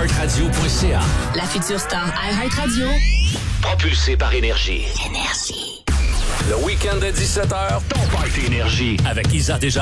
iHeartRadio.ca. La future star iHeartRadio. Propulsée par Énergie. Énergie. Le week-end de 17h, ton Party Énergie. Avec Isa Desjardins.